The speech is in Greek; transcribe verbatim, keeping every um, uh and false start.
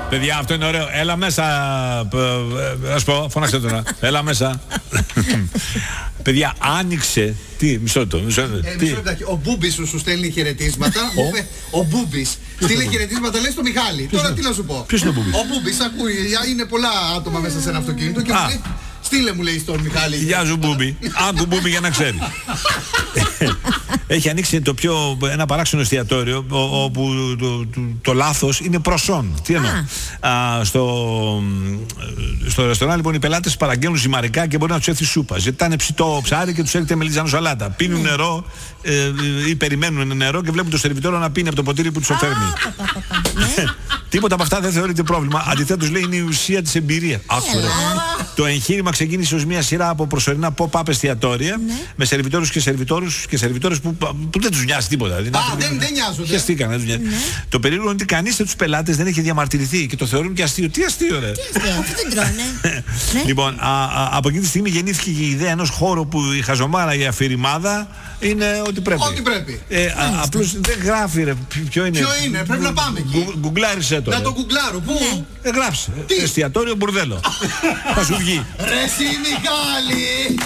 Παιδιά, αυτό είναι ωραίο. Έλα μέσα. Ας πω, φωνάξτε τώρα. Έλα μέσα. Παιδιά, άνοιξε. Τι, μισό λεπτό. Μισό λεπτό. Ο Μπούμπης σου σου στέλνει χαιρετίσματα. Ο Μπούμπης στείλει χαιρετίσματα, λέει στο Μιχάλη. Τώρα τι να σου πω. Ποιος είναι ο Μπούμπης? Ο Μπούμπης ακούει. Είναι πολλά άτομα μέσα σε ένα αυτοκίνητο και μου λέει. Στείλε μου, λέει, στον Μιχάλη. Γεια σου Μπούμπη. Άκου Μπούμπη για να ξέρει. Έχει ανοίξει το πιο, ένα παράξενο εστιατόριο όπου το, το, το λάθος είναι προσόν. Τι εννοώ. Α, στο, στο ρεστοράν λοιπόν οι πελάτες παραγγέλνουν ζυμαρικά και μπορεί να τους έρθει σούπα. Ζητάνε ψητό ψάρι και τους έρχεται μελιτζάνο σαλάτα. Πίνουν νερό ε, ή περιμένουν νερό και βλέπουν το σερβιτόρο να πίνει από το ποτήρι που τους φέρνει. Τίποτα από αυτά δεν θεωρείται πρόβλημα. Αντιθέτως λέει είναι η ουσία της εμπειρίας. Το εγχείρημα ξεκίνησε ως μια σειρά από προσωρινά pop-up εστιατόρια με σερβιτόρους και σερβιτόρους και σερβιτόρες που, που δεν τους νοιάζει τίποτα. Α, δεν, δεν νοιάζονται. Χεστήκαν, δεν τους νοιάζει. Το περίεργο είναι ότι κανείς από τους πελάτες δεν έχει διαμαρτυρηθεί και το θεωρούν και αστείο. Τι αστείο, ρε. Τι αστείο, αυτό δεν τρώνε. Λοιπόν, α, α, από εκείνη τη στιγμή γεννήθηκε η ιδέα ενός χώρου που η χαζομάρα, η αφηρημάδα είναι ό,τι πρέπει. Ό,τι πρέπει. Ε, απλώς δεν γράφει, ρε. Ποιο είναι. Ποιο είναι, πρέπει να πάμε εκεί. Γκουγκλάρισε το. Να το γκουγκλάρω, πού. Ε, γράψε. Εστιατόριο μπουρδέλο. Θα σου βγει. Ρε συ Μιχάλη.